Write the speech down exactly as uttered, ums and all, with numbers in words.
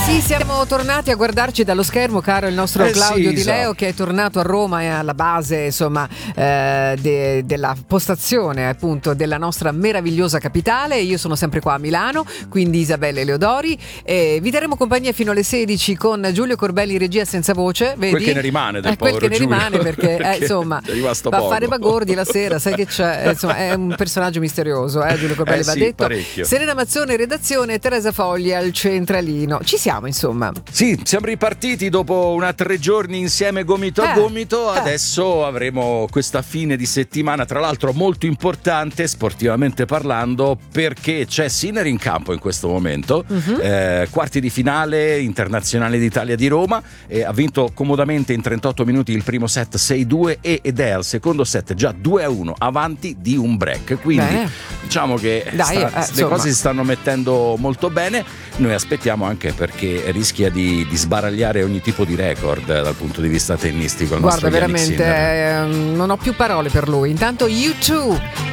Sì, siamo tornati a guardarci dallo schermo, caro il nostro Eh Claudio sì, Di Leo, so. che è tornato a Roma e alla base, insomma, eh, de- della postazione appunto della nostra meravigliosa capitale. Io sono sempre qua a Milano, quindi Isabella Eleodori, e vi daremo compagnia fino alle sedici con Giulio Corbelli, regia senza voce, vedi? Quel che ne rimane del eh, quel povero che ne Giulio, rimane perché, eh, insomma, è rimasto va a poco. fare bagordi la sera, sai che c'è, eh, insomma, è un personaggio misterioso, eh, Giulio Corbelli, Eh va sì, detto. parecchio. Serena Mazzone redazione, Teresa Fogli al centralino. Ci siamo, insomma. Sì, siamo ripartiti dopo una tre giorni insieme gomito a Eh, gomito. eh. Adesso avremo questa fine di settimana, tra l'altro molto importante sportivamente parlando, perché c'è Sinner in campo in questo momento. Mhm. eh, quarti di finale internazionale d'Italia di Roma, e ha vinto comodamente in trentotto minuti il primo set sei due e- ed è al secondo set già due a uno avanti di un break, quindi Bene. diciamo che Dai, sta- eh, le insomma. cose si stanno mettendo molto bene. Noi aspettiamo anche perché rischia di, di sbaragliare ogni tipo di record eh, dal punto di vista tennistico il Guarda, nostro Yannick veramente Sinner. eh, non ho più parole per lui. Intanto U due